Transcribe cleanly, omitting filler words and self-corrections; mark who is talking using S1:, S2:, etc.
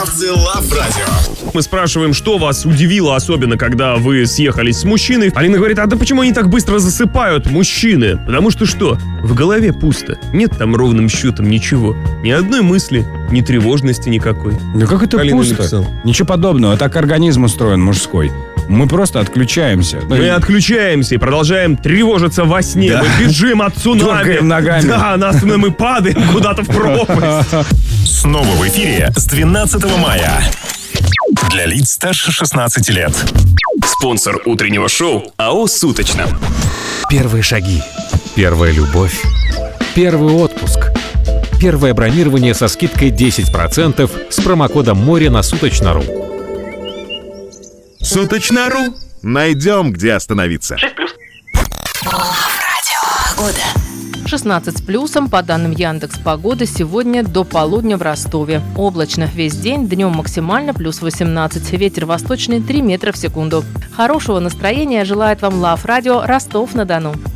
S1: Love Radio.
S2: Мы спрашиваем, что вас удивило, особенно когда вы съехались с мужчиной. Алина говорит, а да почему они так быстро засыпают, мужчины? Потому что что? В голове пусто. Нет там ровным счетом ничего. Ни одной мысли, ни тревожности никакой.
S3: Да как это
S2: Алина
S3: пусто?
S2: написала.
S3: Ничего подобного. Так организм устроен мужской. Мы просто отключаемся.
S2: Мы отключаемся и продолжаем тревожиться во сне.
S3: Да.
S2: Мы бежим от цунами.
S3: Дергаем ногами.
S2: Да, мы падаем куда-то в пропасть.
S1: Снова в эфире с 12 мая. Для лиц старше 16 лет.
S4: Спонсор утреннего шоу АО «Суточно».
S5: Первые шаги. Первая любовь. Первый отпуск. Первое бронирование со скидкой 10% с промокодом «Море» на Суточно.ру.
S6: Суточно.ру. Найдем, где остановиться.
S7: 16 с плюсом, по данным Яндекс.Погоды, сегодня до полудня в Ростове. Облачно весь день, днем максимально плюс 18. Ветер восточный 3 метра в секунду. Хорошего настроения желает вам Love Radio Ростов-на-Дону.